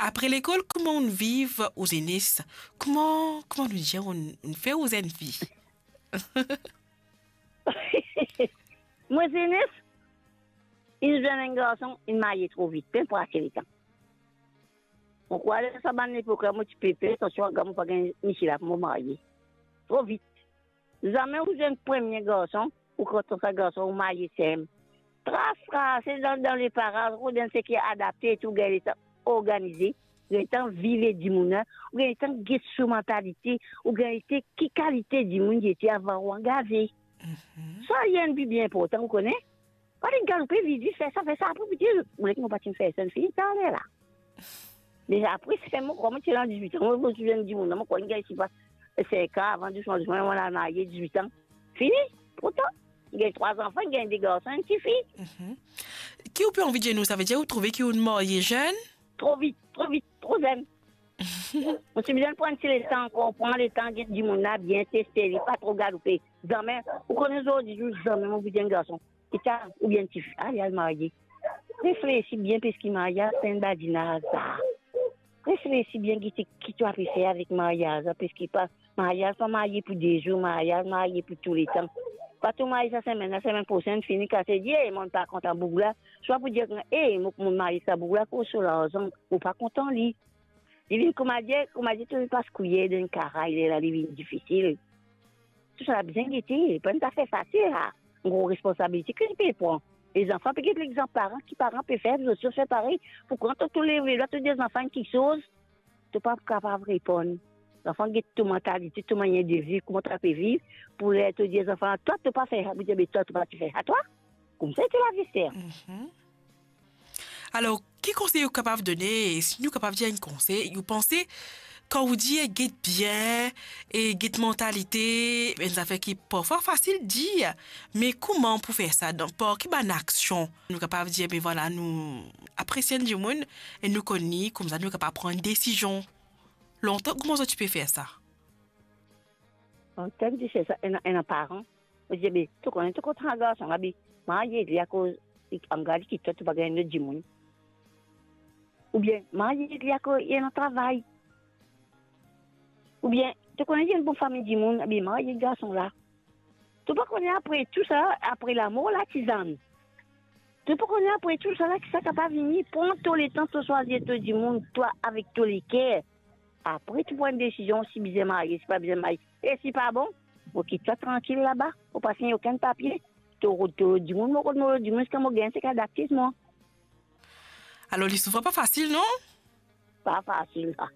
après l'école, comment on vit aux aînés? Comment nous dire, on fait aux jeunes filles? Moi, c'est neuf. Il jeune un garçon, il marie trop vite, peu pour acheter le temps. On croit que ça va l'époque, moi, tu peux faire, attention, quand pas gagner Michel pour me marier. Trop vite. Jamais vous êtes un premier garçon, ou quand on fait garçon, vous mariez, c'est c'est dans les parents, ou dans ce qui est adapté, tout, gagner organisé, gagner temps vivre du monde, ou gagner temps guette sous mentalité, ou gagner qui qualité du monde qui était avant ou engagé. Ça, il y a un but bien important, vous connaissez? Quand il gagne, il fait ça, après, vous dites, vous voulez que mon patine fasse une fille, ça est là. Déjà, après, c'est moi, comment tu as 18 ans, moi, je viens du monde, moi, quand il gagne, il passe 5 ans, avant du changement, on a marié 18 ans. Fini, pourtant. Il y a 3 enfants, il y a des garçons, une petite fille. Qui vous peut envie de nous? Ça veut dire vous trouvez qu'il est marié jeune? Trop vite, trop jeune. On s'est besoin de prendre le temps, on prend le temps du monde là, bien tester, pas trop galoper. Jamais, vous connaissez aujourd'hui, jamais, mon petit garçon. Ou bien une petite fille, il a marié. Réfléchis bien, parce qu'il mariage, c'est un badinage. Réfléchis bien qui tu as fait avec mariage, parce qu'il pas mariage, pas marié pour des jours, marié pour tous les temps. Pas tout marié, ça c'est maintenant, la semaine prochaine, fini, quand c'est dit, mon pas content bougla. Soit pour dire, mon mari, ça bougla, pour sur l'argent, ou pas content, lui. Il vient, comme m'a dit, tu ne pas se couiller d'un carré, il est là, il est difficile. Tout ça a besoin d'être, pas tout à fait facile, là. Une grosse responsabilité que tu peux prendre. Les enfants, peut-être l'exemple parents peuvent faire, les autres fait pareil. Pour quand tous les des enfants qui sont, tu n'es pas capable de répondre. Les enfants ont toute mentalité, toute manière de vivre, comment tu peux vivre, pour te dire aux enfants, toi, tu ne peux pas faire, mais toi, tu ne peux pas faire à toi. Comme ça, tu la vie faire. Alors, quel conseil vous capable de donner? Si nous capable de dire un conseil, vous pensez, quand vous dites get bien et get mentalité, ça fait qui parfois facile de dire, mais comment pour faire ça? Donc, pour qui bonne action? Nous capable de dire, mais voilà, nous apprécions du monde et nous connaissons, comme ça, nous capable de prendre une décision. Longtemps, comment ça tu peux faire ça? En termes de ça, un parent, je dis, mais tu connais, tu connais un garçon, marié, il y a cause, en garde qui toi, tu vas gagner du monde. Ou bien, marié, il y a un travail. Ou bien, tu connais une bonne famille du monde, mais marié, le garçon là. Tu peux connaître après tout ça, après l'amour, la tisane. Tu peux connaître après tout ça, là, qui ça capable de venir, prends tous les temps, tu choisis tout du monde, toi, avec tous les cœurs. Après, tu prends une décision si bien marié, si pas bien marié. Et si pas bon, ok, toi tranquille là-bas, faut pas signer aucun papier. Tu du monde, c'est comme gain, c'est qu'adapté, moi. Alors, il ne pas facile, non? Pas facile, là.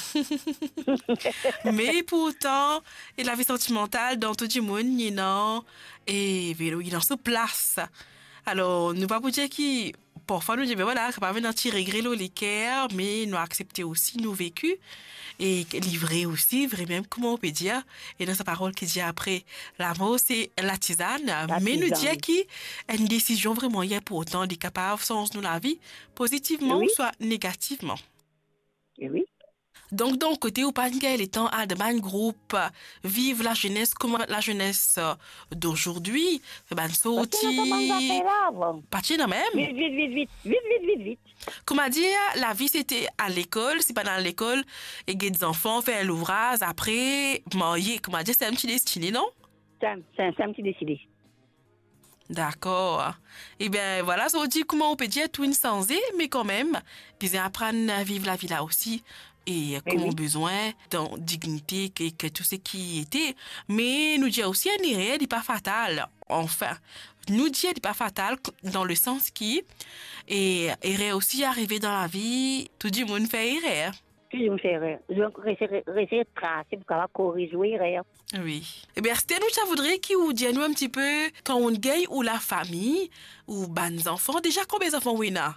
Mais pourtant, et la vie sentimentale dans tout le monde, il y a et vélo, il y a sur place. Alors, nous pas pour dire qui parfois nous disons voilà, capable d'en tirer grelo les cœurs, mais nous accepter aussi nos vécus et livrer aussi vraiment comment on peut dire et dans sa parole qui dit après l'amour c'est la tisane, mais nous dit qui une décision vraiment hier pour autant est capable sens nous la vie positivement ou soit négativement. Oui. Donc, d'un côté, au Pangal étant à un groupe, vive la jeunesse, comment la jeunesse d'aujourd'hui, ben, sauti, partir même. Vite. Comment dire, la vie c'était à l'école, c'est pas dans l'école, et des enfants, faire l'ouvrage, après, marier, comment dire, c'est un petit destiné, non? C'est un petit décidé. D'accord. Eh bien, voilà, ça veut dire comment on peut dire tout une sans mais quand même, bien apprendre à vivre la vie là aussi. Et comme besoin de dignité que tout ce qui était. Mais nous dit aussi un erreur n'est pas fatal. Enfin, nous dit n'est pas fatal dans le sens qui et erreur aussi arriver dans la vie, tout le monde fait erreur. Tout le monde fait erreur. Je vais essayer de tracer pour pouvoir corriger l'erreur. Oui. Eh bien, c'était nous, ça voudrait qu'il vous dise nous un petit peu quand on gagne ou la famille ou les enfants. Déjà, combien d'enfants oui, là?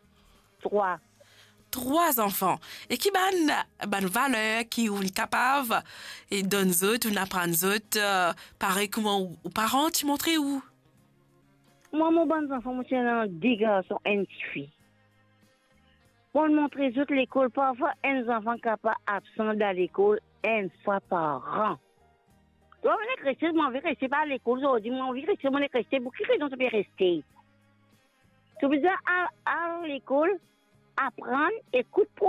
3 enfants. Et qui ban valeur, qui sont capables et donnent autres, ou n'apprennent autres, pareil comment aux parents, tu montres où? Moi, mon bon enfant, moi, c'est un 10 garçons et une petite fille. Pour montrer autres l'école, parfois, un enfant capable absent de l'école une fois par an. Toi, on est resté, je vais rester pas à l'école aujourd'hui, moi, on vais rester, on est resté, pour qui raison tu peux rester? Tu veux dire, à l'école, apprendre, écoute,